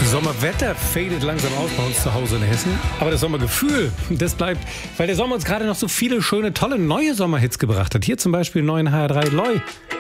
Sommerwetter fadet langsam aus bei uns zu Hause in Hessen. Aber das Sommergefühl, das bleibt, weil der Sommer uns gerade noch so viele schöne, tolle neue Sommerhits gebracht hat. Hier zum Beispiel neuen HR3 Loi.